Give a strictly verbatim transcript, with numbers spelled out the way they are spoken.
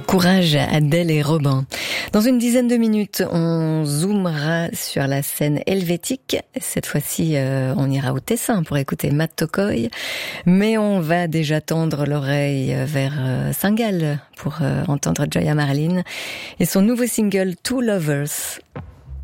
Courage Adèle et Robin. Dans une dizaine de minutes, on zoomera sur la scène helvétique. Cette fois-ci, euh, on ira au Tessin pour écouter Matt Tokoy. Mais on va déjà tendre l'oreille vers euh, Saint-Gall pour euh, entendre Joya Marlin et son nouveau single Two Lovers.